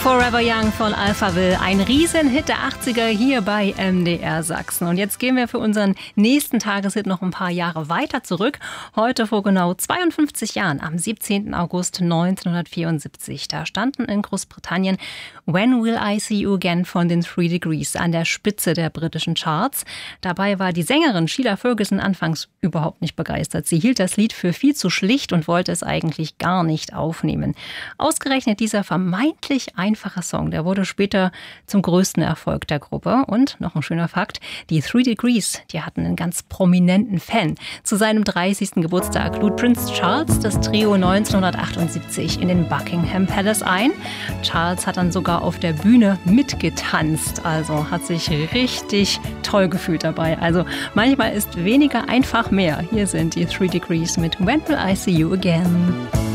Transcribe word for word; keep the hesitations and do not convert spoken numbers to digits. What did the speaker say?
Forever Young von Alphaville, ein Riesenhit der achtziger hier bei M D R Sachsen. Und jetzt gehen wir für unseren nächsten Tageshit noch ein paar Jahre weiter zurück. Heute vor genau zweiundfünfzig Jahren, am siebzehnten August neunzehnhundertvierundsiebzig. Da standen in Großbritannien When Will I See You Again von den Three Degrees an der Spitze der britischen Charts. Dabei war die Sängerin Sheila Ferguson anfangs überhaupt nicht begeistert. Sie hielt das Lied für viel zu schlicht und wollte es eigentlich gar nicht aufnehmen. Ausgerechnet dieser vermeintlich einfache Song, der wurde später zum größten Erfolg der Gruppe. Und noch ein schöner Fakt, die Three Degrees, die hatten einen ganz prominenten Fan. Zu seinem dreißigsten Geburtstag lud Prinz Charles das Trio neunzehnhundertachtundsiebzig in den Buckingham Palace ein. Charles hat dann sogar auf der Bühne mitgetanzt, also hat sich richtig toll gefühlt dabei. Also manchmal ist weniger einfach mehr. Hier sind die Three Degrees mit When Will I See You Again.